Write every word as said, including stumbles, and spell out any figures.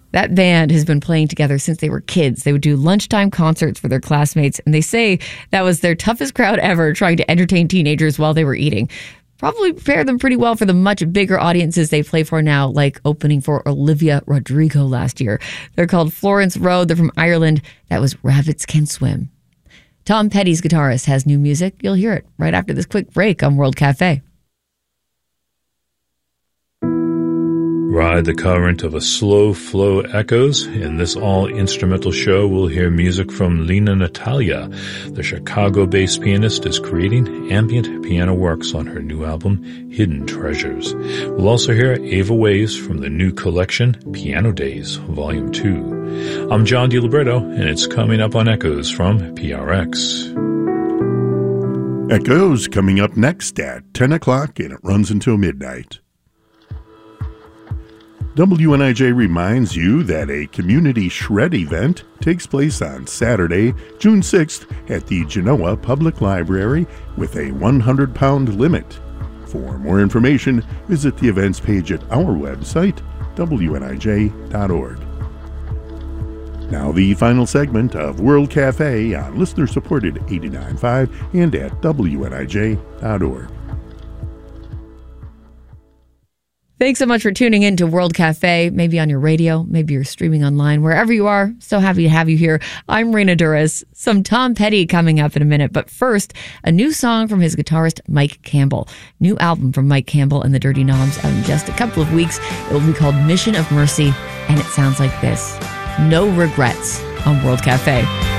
That band has been playing together since they were kids. They would do lunchtime concerts for their classmates, and they say that was their toughest crowd ever, trying to entertain teenagers while they were eating. Probably prepared them pretty well for the much bigger audiences they play for now, like opening for Olivia Rodrigo last year. They're called Florence Road. They're from Ireland. That was Rabbits Can Swim. Tom Petty's guitarist has new music. You'll hear it right after this quick break on World Cafe. Ride the current of a slow flow echoes. In this all-instrumental show, we'll hear music from Lena Natalia. The Chicago-based pianist is creating ambient piano works on her new album, Hidden Treasures. We'll also hear Ava Waves from the new collection, Piano Days, Volume two. I'm John DiLibretto, and it's coming up on Echoes from P R X. Echoes coming up next at ten o'clock, and it runs until midnight. W N I J reminds you that a community shred event takes place on Saturday, June sixth at the Genoa Public Library with a one hundred pound limit. For more information, visit the events page at our website, W N I J dot org. Now the final segment of World Cafe on listener-supported eighty-nine point five and at W N I J dot org. Thanks so much for tuning in to World Cafe, maybe on your radio, maybe you're streaming online, wherever you are. So happy to have you here. I'm Raina Duras. Some Tom Petty coming up in a minute, but first, a new song from his guitarist Mike Campbell. New album from Mike Campbell and the Dirty Knobs out in just a couple of weeks. It will be called Mission of Mercy, and it sounds like this. No Regrets on World Cafe.